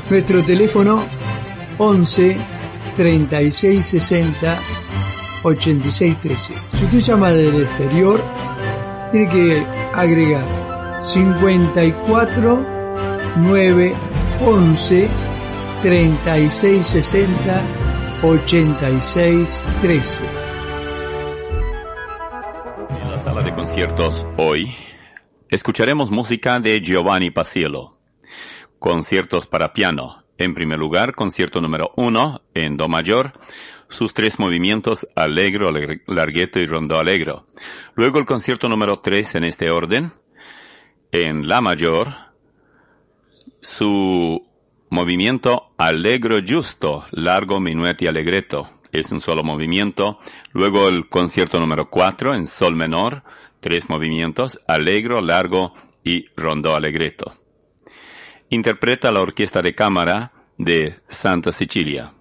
Nuestro teléfono 11 36 60 86 13. Si usted llama del exterior, tiene que agregar 54 9 11 36 60 86 13. En la sala de conciertos hoy escucharemos música de Giovanni Paciello. Conciertos para piano. En primer lugar, concierto número 1 en do mayor, sus 3 movimientos allegro, larghetto y rondó allegro. Luego el concierto número 3 en este orden, en la mayor, su movimiento allegro giusto, largo, minuet y allegretto. Es un solo movimiento. Luego el concierto número 4 en sol menor, 3 movimientos, allegro, largo y rondó allegretto. Interpreta la Orquesta de Cámara de Santa Sicilia.